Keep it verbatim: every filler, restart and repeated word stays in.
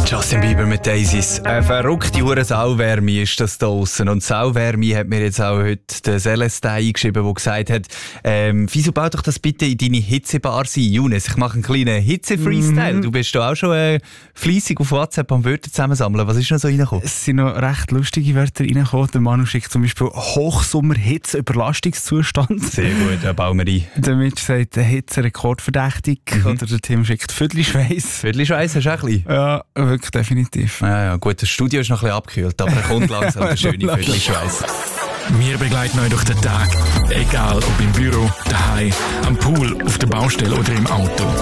Justin Bieber mit Daisies. Eine verrückte hure Sauwärme ist das da draussen. Und Sauwärme hat mir jetzt auch heute der Celeste eingeschrieben, der gesagt hat, ähm, wieso bau doch das bitte in deine Hitzebar sein, Younes? Ich mache einen kleinen Hitze-Freestyle. Mm. Du bist da auch schon äh, fleissig auf WhatsApp am Wörter zusammensammeln. Was ist noch so reingekommen? Es sind noch recht lustige Wörter reingekommen. Der Manu schickt zum Beispiel Hochsommer-Hitze-Überlastungszustand. Sehr gut, da bauen wir ein. Der Mitch sagt Hitze-Rekord verdächtig. Mhm. Oder der Tim schickt Viertelschweiß. Viertelschweiß hast du auch ein bisschen? Ja, wirklich definitiv. Ja, ja, gut, das Studio ist noch ein bisschen abgekühlt, aber er kommt langsam der schöne Viertelschweiß. Wir begleiten euch durch den Tag. Egal ob im Büro, daheim, am Pool, auf der Baustelle oder im Auto.